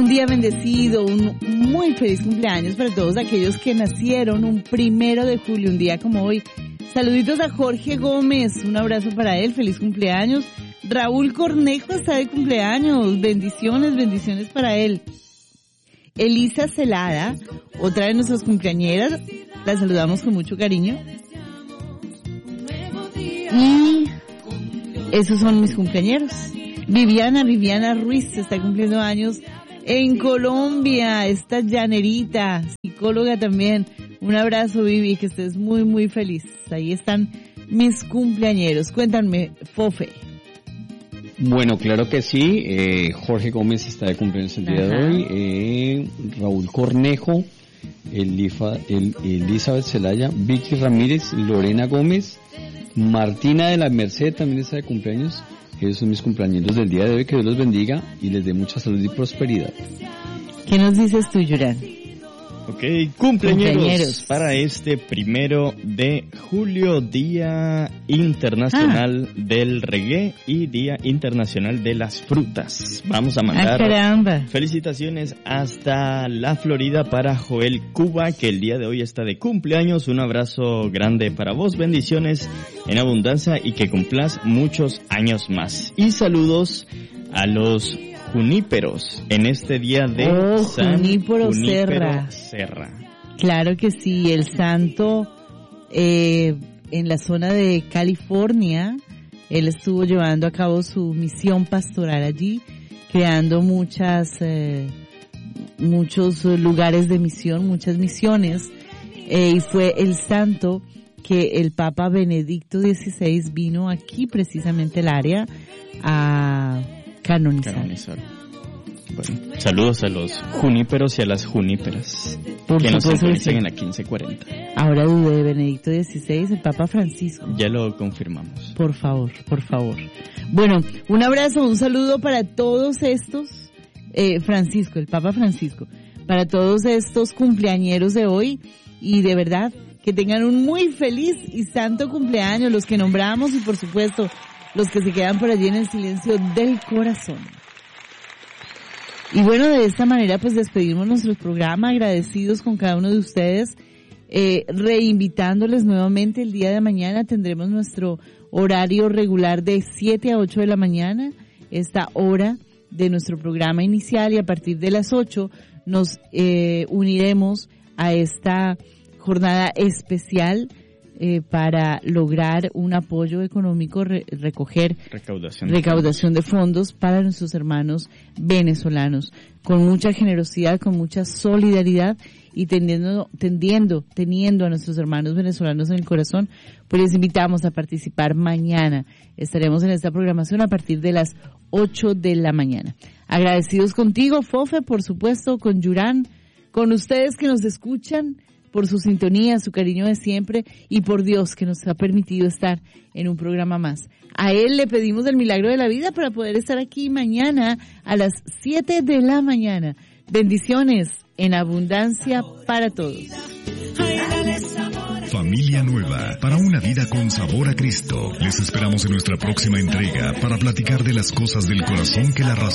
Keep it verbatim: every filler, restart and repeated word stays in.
Un día bendecido, un muy feliz cumpleaños para todos aquellos que nacieron un primero de julio, un día como hoy. Saluditos a Jorge Gómez, un abrazo para él, feliz cumpleaños. Raúl Cornejo está de cumpleaños, bendiciones, bendiciones para él. Elisa Celada, otra de nuestras cumpleañeras, la saludamos con mucho cariño. Y esos son mis cumpleañeros. Viviana, Viviana Ruiz está cumpliendo años en Colombia, esta llanerita, psicóloga también. Un abrazo, Vivi, que estés muy, muy feliz. Ahí están mis cumpleañeros. Cuéntame, Fofe. Bueno, claro que sí. Eh, Jorge Gómez está de cumpleaños el día Ajá. de hoy. Eh, Raúl Cornejo, Elifa, el, Elizabeth Zelaya, Vicky Ramírez, Lorena Gómez, Martina de la Merced también está de cumpleaños. Esos son mis cumpleaños del día de hoy. Que Dios los bendiga y les dé mucha salud y prosperidad. ¿Qué nos dices tú, Yurán? Ok, cumpleañeros, cumpleañeros para este primero de julio, Día Internacional ah. del Reggae y Día Internacional de las Frutas. Vamos a mandar ah, felicitaciones hasta la Florida para Joel Cuba, que el día de hoy está de cumpleaños. Un abrazo grande para vos, bendiciones en abundancia y que cumplas muchos años más. Y saludos a los juníperos en este día de oh, San Junípero, Junípero Serra. Serra. Claro que sí, el santo eh, en la zona de California, él estuvo llevando a cabo su misión pastoral allí, creando muchas, eh, muchos lugares de misión, muchas misiones, eh, y fue el santo que el Papa Benedicto dieciséis vino aquí precisamente al área a canonizar. canonizar. Bueno, saludos a los juníperos y a las juníperas Por que nos sintonicen sí. en la quince cuarenta. Ahora dudé de Benedicto dieciséis, el Papa Francisco. Ya lo confirmamos. Por favor, por favor. Bueno, un abrazo, un saludo para todos estos, eh, Francisco, el Papa Francisco, para todos estos cumpleañeros de hoy y de verdad que tengan un muy feliz y santo cumpleaños, los que nombramos y por supuesto los que se quedan por allí en el silencio del corazón. Y bueno, de esta manera pues despedimos nuestro programa, agradecidos con cada uno de ustedes, eh, reinvitándoles nuevamente el día de mañana. Tendremos nuestro horario regular de siete a ocho de la mañana, esta hora de nuestro programa inicial, y a partir de las ocho nos eh, uniremos a esta jornada especial Eh, para lograr un apoyo económico, re, recoger recaudación, recaudación de fondos para nuestros hermanos venezolanos, con mucha generosidad, con mucha solidaridad y tendiendo, tendiendo, teniendo a nuestros hermanos venezolanos en el corazón. Pues les invitamos a participar mañana. Estaremos en esta programación a partir de las ocho de la mañana. Agradecidos contigo, Fofe, por supuesto, con Yurán, con ustedes que nos escuchan, por su sintonía, su cariño de siempre y por Dios que nos ha permitido estar en un programa más. A Él le pedimos el milagro de la vida para poder estar aquí mañana a las siete de la mañana. Bendiciones en abundancia para todos. Familia nueva, para una vida con sabor a Cristo. Les esperamos en nuestra próxima entrega para platicar de las cosas del corazón que la razón